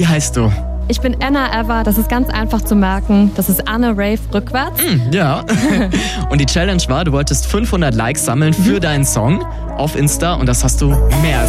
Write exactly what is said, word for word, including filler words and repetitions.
Wie heißt du? Ich bin Anna Eva, das ist ganz einfach zu merken. Das ist Anne Rave rückwärts. Mm, ja. Und die Challenge war, du wolltest fünfhundert Likes sammeln für deinen Song auf Insta und das hast du mehr als